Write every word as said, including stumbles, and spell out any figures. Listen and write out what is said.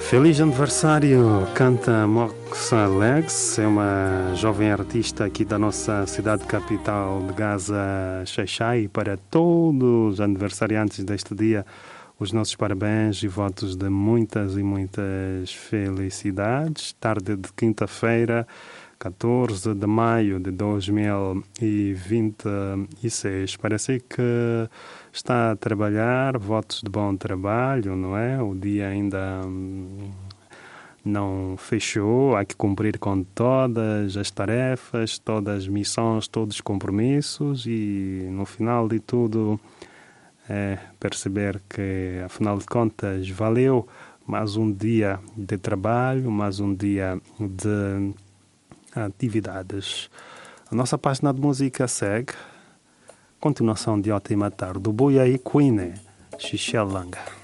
Feliz aniversário, canta Moxa Lex, é uma jovem artista aqui da nossa cidade capital de Gaza, Xai-Xai. Para todos os aniversariantes deste dia, os nossos parabéns e votos de muitas e muitas felicidades. Tarde de quinta-feira, catorze de maio de dois mil e vinte e seis. Parece que está a trabalhar, votos de bom trabalho, não é? O dia ainda hum, não fechou, há que cumprir com todas as tarefas, todas as missões, todos os compromissos e no final de tudo é perceber que, afinal de contas, valeu mais um dia de trabalho, mais um dia de atividades. A nossa página de música segue. Continuação de ótima tarde. Do Boia e Queen, Xixelanga.